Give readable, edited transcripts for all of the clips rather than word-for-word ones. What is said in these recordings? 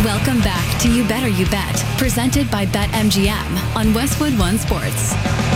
Welcome back to You Better You Bet, presented by BetMGM on Westwood One Sports.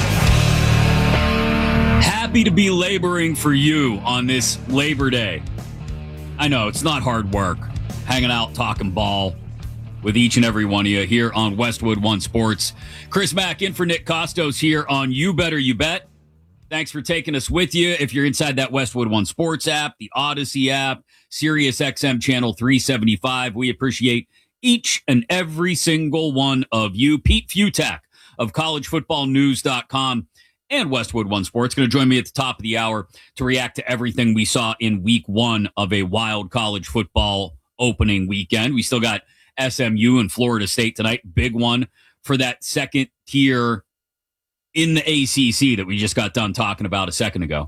Happy to be laboring for you on this Labor Day. I know it's not hard work, hanging out, talking ball with each and every one of you here on Westwood One Sports. Chris Mack in for Nick Costos here on You Better You Bet. Thanks for taking us with you. If you're inside that Westwood One Sports app, the Odyssey app, Sirius XM channel 375, we appreciate each and every single one of you. Pete Futak of collegefootballnews.com and Westwood One Sports going to join me at the top of the hour to react to everything we saw in week one of a wild college football opening weekend. We still got SMU and Florida State tonight. Big one for that second tier in the ACC that we just got done talking about a second ago.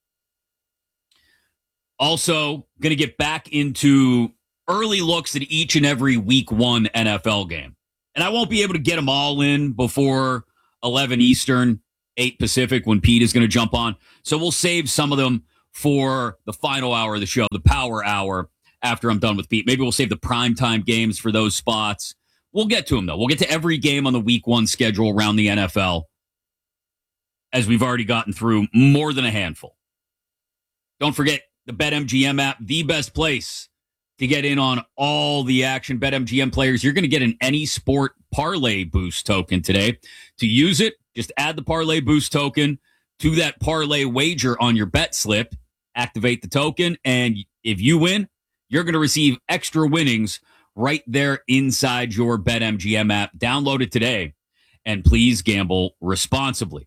Also, going to get back into early looks at each and every week one NFL game. And I won't be able to get them all in before 11 Eastern, 8 Pacific when Pete is going to jump on. So we'll save some of them for the final hour of the show, the power hour, after I'm done with Pete. Maybe we'll save the primetime games for those spots. We'll get to them, though. We'll get to every game on the week one schedule around the NFL, as we've already gotten through more than a handful. Don't forget the BetMGM app, the best place to get in on all the action. BetMGM players, you're going to get an Any Sport Parlay Boost token today. To use it, just add the Parlay Boost token to that parlay wager on your bet slip, activate the token, and if you win, you're going to receive extra winnings right there inside your BetMGM app. Download it today, and please gamble responsibly.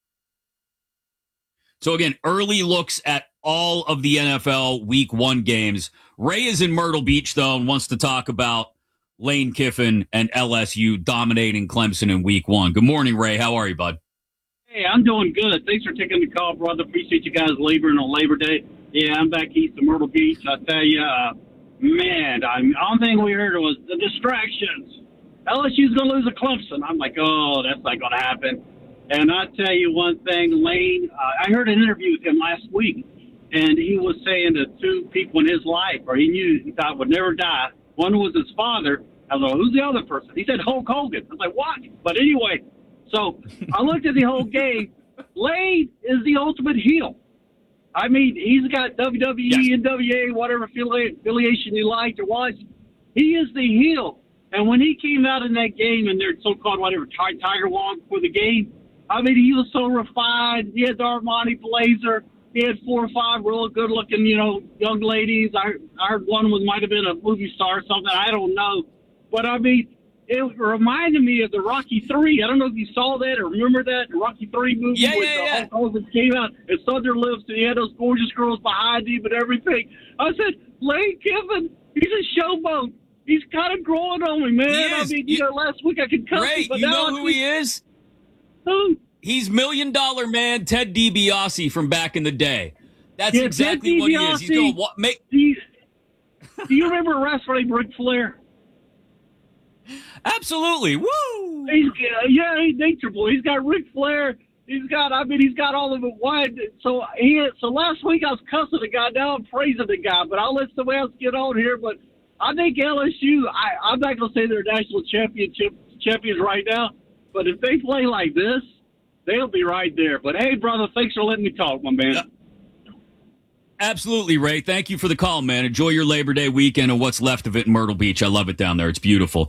So again, early looks at all of the NFL week one games. Ray is in Myrtle Beach, though, and wants to talk about Lane Kiffin and LSU dominating Clemson in week one. Good morning, Ray. How are you, bud? Hey, I'm doing good. Thanks for taking the call, brother. Appreciate you guys laboring on Labor Day. Yeah, I'm back east of Myrtle Beach. I tell you, man, the only thing we heard was the distractions. LSU's going to lose to Clemson. I'm like, oh, that's not going to happen. And I tell you one thing, Lane, I heard an interview with him last week, and he was saying that two people in his life, or he thought would never die. One was his father. I was like, who's the other person? He said Hulk Hogan. I was like, what? But anyway, so I looked at the whole game. Lane is the ultimate heel. I mean, he's got WWE, NWA, whatever affiliation he liked or was. He is the heel. And when he came out in that game and their so-called whatever Tiger Walk for the game, I mean, he was so refined. He had the Armani blazer. He had 4 or 5 real good-looking, young ladies. I heard one might have been a movie star or something. I don't know. But, I mean, it reminded me of the Rocky III. I don't know if you saw that or remember that, the Rocky III movie Hulk Hogan came out and Thunder Lips, and he had those gorgeous girls behind him and everything. I said, Lane Kiffin, he's a showboat. He's kind of growing on me, man. I mean, last week I could cut Ray, him, but you now know who he is? Who? He's $1 Million Man Ted DiBiase from back in the day. That's exactly what he is. He's going to make. Do you remember wrestling Ric Flair? Absolutely. Woo! He's nature boy. He's got Ric Flair. He's got all of it wide. So last week I was cussing the guy. Now I'm praising the guy. But I'll let somebody else get on here. But I think LSU. I'm not going to say they're national champions right now. But if they play like this, they'll be right there. But, hey, brother, thanks for letting me talk, my man. Absolutely, Ray. Thank you for the call, man. Enjoy your Labor Day weekend and what's left of it in Myrtle Beach. I love it down there. It's beautiful.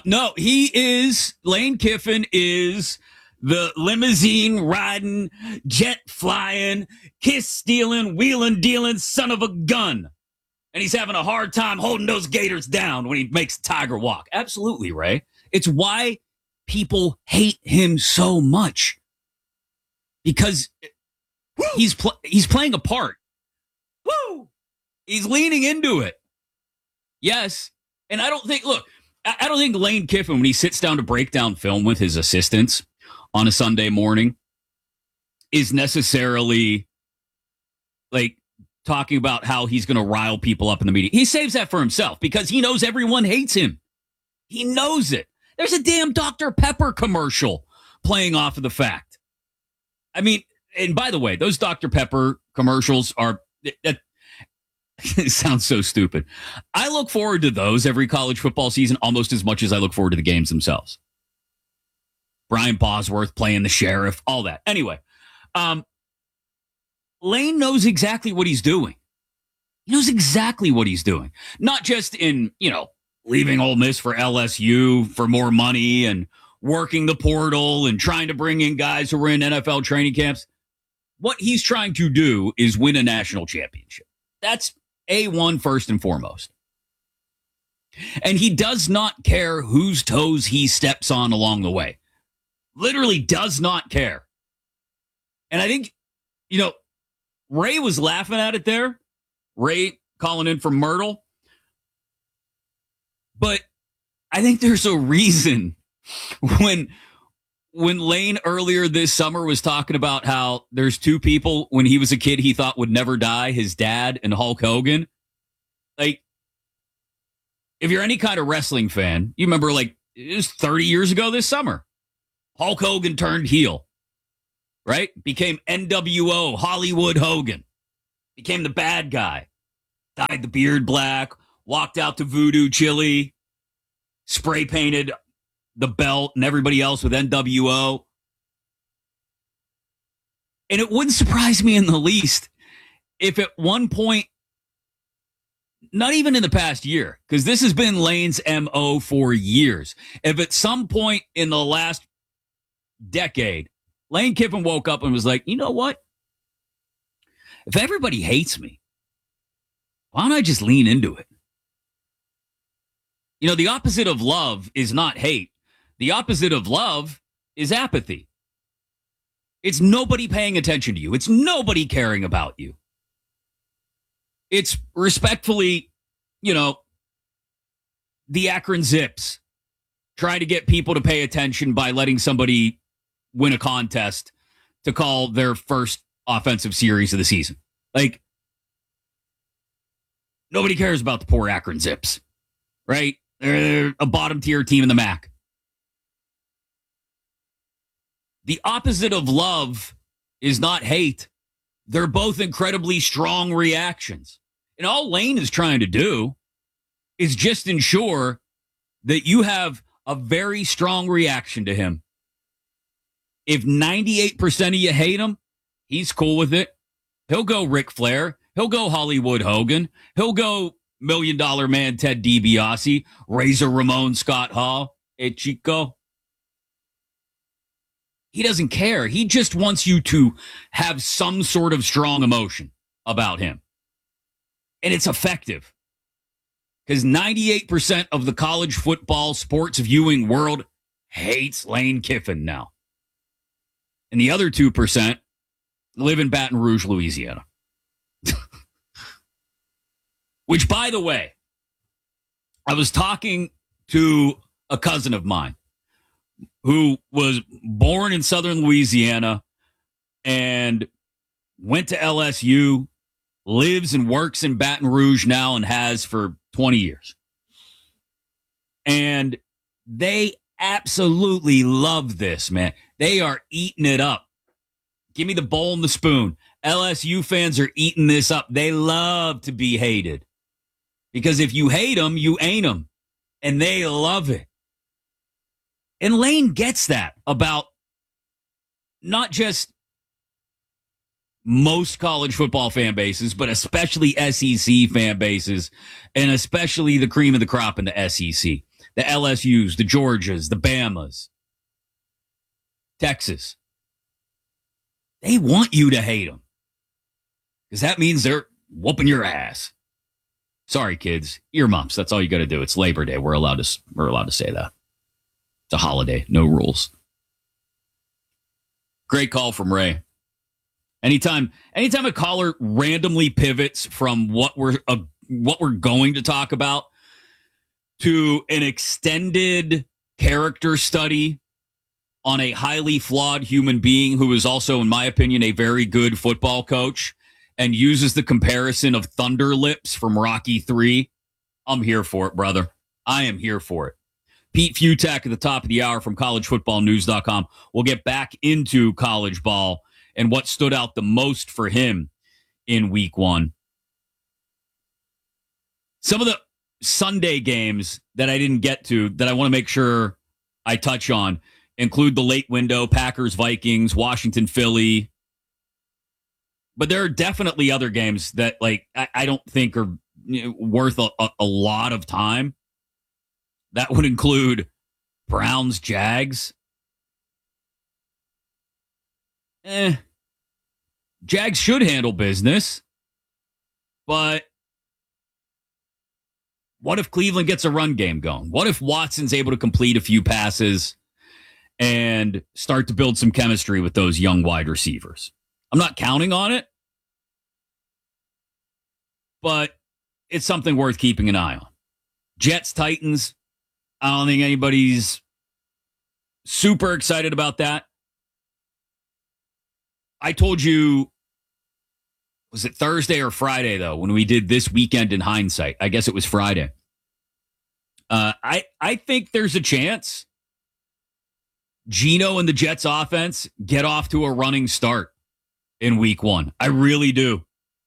Lane Kiffin is the limousine-riding, jet-flying, kiss-stealing, wheeling-dealing son of a gun. And he's having a hard time holding those Gators down when he makes Tiger walk. Absolutely, Ray. It's why people hate him so much. Because he's playing a part. Woo! He's leaning into it. Yes. And I don't think Lane Kiffin, when he sits down to break down film with his assistants on a Sunday morning, is necessarily like talking about how he's going to rile people up in the media. He saves that for himself because he knows everyone hates him. He knows it. There's a damn Dr. Pepper commercial playing off of the fact. I mean, and by the way, those Dr. Pepper commercials are It sounds so stupid. I look forward to those every college football season almost as much as I look forward to the games themselves. Brian Bosworth playing the sheriff, all that. Anyway, Lane knows exactly what he's doing. He knows exactly what he's doing. Not just in, leaving Ole Miss for LSU for more money and working the portal and trying to bring in guys who were in NFL training camps. What he's trying to do is win a national championship. That's A1 first and foremost. And he does not care whose toes he steps on along the way. Literally does not care. And I think, Ray was laughing at it there. Ray calling in from Myrtle. But I think there's a reason when Lane earlier this summer was talking about how there's two people when he was a kid he thought would never die, his dad and Hulk Hogan. Like, if you're any kind of wrestling fan, you remember it was 30 years ago this summer. Hulk Hogan turned heel, right? Became NWO, Hollywood Hogan. Became the bad guy. Dyed the beard black, walked out to Voodoo Chili, spray painted the belt and everybody else with NWO. And it wouldn't surprise me in the least if at one point, not even in the past year, because this has been Lane's MO for years, if at some point in the last decade, Lane Kiffin woke up and was like, you know what? If everybody hates me, why don't I just lean into it? The opposite of love is not hate. The opposite of love is apathy. It's nobody paying attention to you. It's nobody caring about you. It's respectfully, the Akron Zips trying to get people to pay attention by letting somebody win a contest to call their first offensive series of the season. Nobody cares about the poor Akron Zips, right? They're a bottom tier team in the MAC. The opposite of love is not hate. They're both incredibly strong reactions. And all Lane is trying to do is just ensure that you have a very strong reaction to him. If 98% of you hate him, he's cool with it. He'll go Ric Flair. He'll go Hollywood Hogan. He'll go $1 Million Man Ted DiBiase, Razor Ramon Scott Hall. Hey, Chico. He doesn't care. He just wants you to have some sort of strong emotion about him. And it's effective. Because 98% of the college football sports viewing world hates Lane Kiffin now. And the other 2% live in Baton Rouge, Louisiana. Which, by the way, I was talking to a cousin of mine who was born in southern Louisiana and went to LSU, lives and works in Baton Rouge now and has for 20 years. And they absolutely love this, man. They are eating it up. Give me the bowl and the spoon. LSU fans are eating this up. They love to be hated. Because if you hate them, you ain't them. And they love it. And Lane gets that about not just most college football fan bases, but especially SEC fan bases, and especially the cream of the crop in the SEC. The LSUs, the Georgias, the Bamas, Texas. They want you to hate them. Because that means they're whooping your ass. Sorry, kids. Earmuffs. That's all you got to do. It's Labor Day. We're allowed to say that. It's a holiday. No rules. Great call from Ray. Anytime a caller randomly pivots from what we're going to talk about to an extended character study on a highly flawed human being who is also, in my opinion, a very good football coach, and uses the comparison of Thunder Lips from Rocky III, I'm here for it, brother. I am here for it. Pete Futak at the top of the hour from collegefootballnews.com. We'll get back into college ball and what stood out the most for him in week one. Some of the Sunday games that I didn't get to that I want to make sure I touch on include the late window, Packers, Vikings, Washington, Philly. But there are definitely other games that I don't think are worth a lot of time. That would include Browns, Jags. Jags should handle business. But what if Cleveland gets a run game going? What if Watson's able to complete a few passes and start to build some chemistry with those young wide receivers? I'm not counting on it, but it's something worth keeping an eye on. Jets, Titans, I don't think anybody's super excited about that. I told you, was it Thursday or Friday, though, when we did This Weekend in Hindsight? I guess it was Friday. I think there's a chance Geno and the Jets offense get off to a running start in week one. I really do.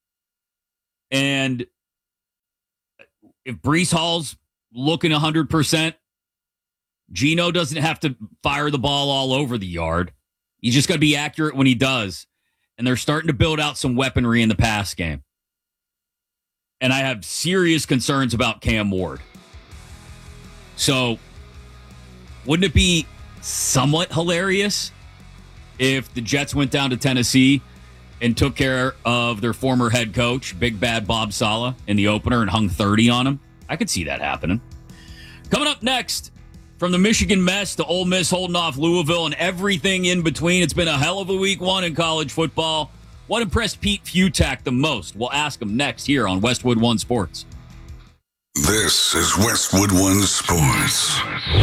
And if Breece Hall's looking 100%, Geno doesn't have to fire the ball all over the yard. He's just got to be accurate when he does. And they're starting to build out some weaponry in the pass game. And I have serious concerns about Cam Ward. So, wouldn't it be somewhat hilarious if the Jets went down to Tennessee and took care of their former head coach, Big Bad Bob Saleh, in the opener and hung 30 on him? I could see that happening. Coming up next, from the Michigan mess to Ole Miss holding off Louisville and everything in between, it's been a hell of a week one in college football. What impressed Pete Fiutak the most? We'll ask him next here on Westwood One Sports. This is Westwood One Sports.